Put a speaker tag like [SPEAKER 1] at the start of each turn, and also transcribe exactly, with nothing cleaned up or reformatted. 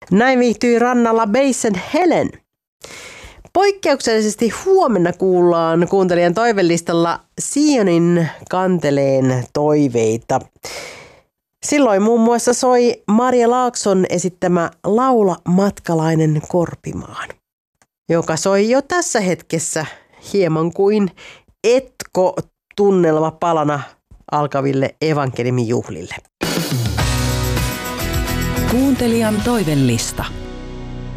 [SPEAKER 1] Näin viihtyi rannalla Beissen Helen. Poikkeuksellisesti huomenna kuullaan kuuntelijan toivelistalla Sionin kanteleen toiveita. Silloin muun muassa soi Maria Laakson esittämä Laula matkalainen Korpimaan, joka soi jo tässä hetkessä hieman kuin etko-tunnelma palana alkaville evankeliumijuhlille.
[SPEAKER 2] Kuuntelijan toivelista.